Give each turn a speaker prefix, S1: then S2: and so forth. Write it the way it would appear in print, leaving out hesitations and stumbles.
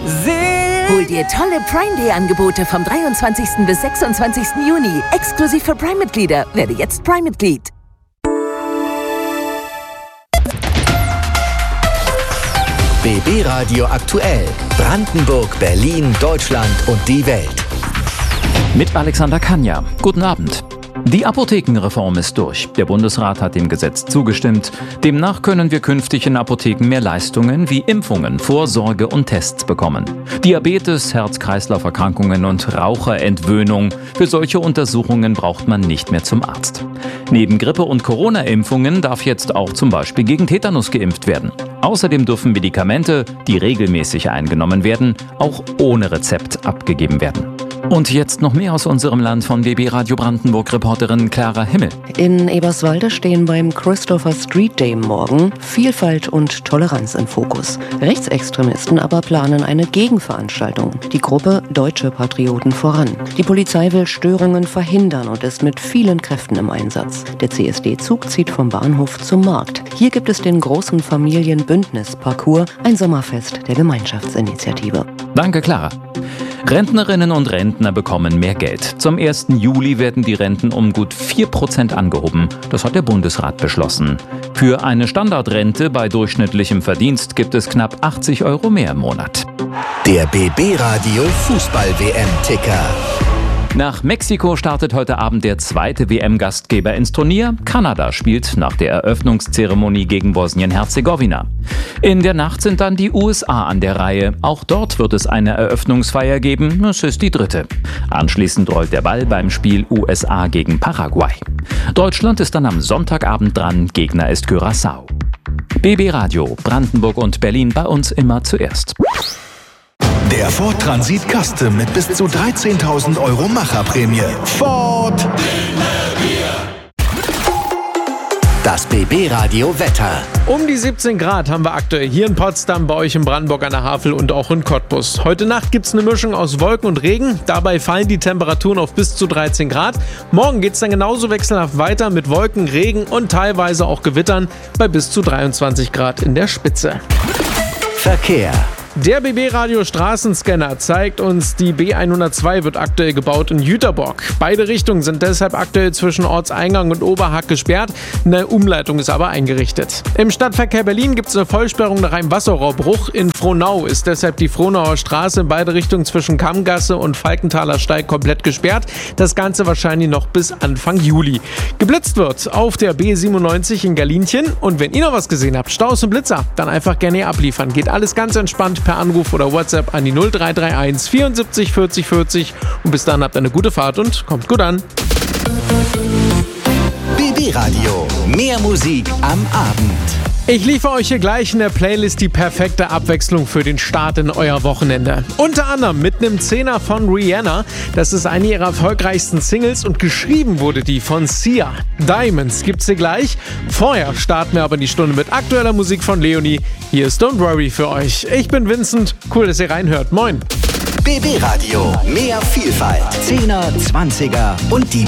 S1: Hol dir tolle Prime Day Angebote vom 23. bis 26. Juni. Exklusiv für Prime-Mitglieder. Werde jetzt Prime-Mitglied.
S2: BB Radio aktuell. Brandenburg, Berlin, Deutschland und die Welt.
S3: Mit Alexander Kanja. Guten Abend. Die Apothekenreform ist durch. Der Bundesrat hat dem Gesetz zugestimmt. Demnach können wir künftig in Apotheken mehr Leistungen wie Impfungen, Vorsorge und Tests bekommen. Diabetes, Herz-Kreislauf-Erkrankungen und Raucherentwöhnung. Für solche Untersuchungen braucht man nicht mehr zum Arzt. Neben Grippe- und Corona-Impfungen darf jetzt auch zum Beispiel gegen Tetanus geimpft werden. Außerdem dürfen Medikamente, die regelmäßig eingenommen werden, auch ohne Rezept abgegeben werden. Und jetzt noch mehr aus unserem Land von BB Radio Brandenburg-Reporterin Clara Himmel.
S4: In Eberswalde stehen beim Christopher Street Day morgen Vielfalt und Toleranz im Fokus. Rechtsextremisten aber planen eine Gegenveranstaltung. Die Gruppe Deutsche Patrioten voran. Die Polizei will Störungen verhindern und ist mit vielen Kräften im Einsatz. Der CSD-Zug zieht vom Bahnhof zum Markt. Hier gibt es den großen Familienbündnis-Parcours, ein Sommerfest der Gemeinschaftsinitiative.
S3: Danke, Clara. Rentnerinnen und Rentner bekommen mehr Geld. Zum 1. Juli werden die Renten um gut 4% angehoben. Das hat der Bundesrat beschlossen. Für eine Standardrente bei durchschnittlichem Verdienst gibt es knapp 80 € mehr im Monat.
S2: Der BB Radio Fußball-WM-Ticker.
S3: Nach Mexiko startet heute Abend der zweite WM-Gastgeber ins Turnier. Kanada spielt nach der Eröffnungszeremonie gegen Bosnien-Herzegowina. In der Nacht sind dann die USA an der Reihe. Auch dort wird es eine Eröffnungsfeier geben. Es ist die dritte. Anschließend rollt der Ball beim Spiel USA gegen Paraguay. Deutschland ist dann am Sonntagabend dran. Gegner ist Curaçao. BB Radio, Brandenburg und Berlin, bei uns immer zuerst.
S5: Der Ford Transit Custom mit bis zu 13.000 € Macherprämie. Ford!
S2: Das BB Radio Wetter.
S6: Um die 17 Grad haben wir aktuell hier in Potsdam, bei euch in Brandenburg an der Havel und auch in Cottbus. Heute Nacht gibt es eine Mischung aus Wolken und Regen. Dabei fallen die Temperaturen auf bis zu 13 Grad. Morgen geht es dann genauso wechselhaft weiter mit Wolken, Regen und teilweise auch Gewittern bei bis zu 23 Grad in der Spitze.
S2: Verkehr.
S6: Der BB-Radio Straßenscanner zeigt uns, die B102 wird aktuell gebaut in Jüterbock. Beide Richtungen sind deshalb aktuell zwischen Ortseingang und Oberhack gesperrt. Eine Umleitung ist aber eingerichtet. Im Stadtverkehr Berlin gibt es eine Vollsperrung nach einem Wasserrohrbruch. In Frohnau ist deshalb die Frohnauer Straße in beide Richtungen zwischen Kammgasse und Falkenthaler Steig komplett gesperrt. Das Ganze wahrscheinlich noch bis Anfang Juli. Geblitzt wird auf der B97 in Galinchen. Und wenn ihr noch was gesehen habt, Staus und Blitzer, dann einfach gerne abliefern. Geht alles ganz entspannt per Anruf oder WhatsApp an die 0331 74 40 40 und bis dann habt eine gute Fahrt und kommt gut an.
S2: BB Radio, mehr Musik am Abend.
S6: Ich liefere euch hier gleich in der Playlist die perfekte Abwechslung für den Start in euer Wochenende. Unter anderem mit einem 10er von Rihanna. Das ist eine ihrer erfolgreichsten Singles und geschrieben wurde die von Sia. Diamonds gibt's hier gleich. Vorher starten wir aber die Stunde mit aktueller Musik von Leonie. Hier ist Don't Worry für euch. Ich bin Vincent. Cool, dass ihr reinhört. Moin.
S2: BB Radio, mehr Vielfalt. 10er, 20er und die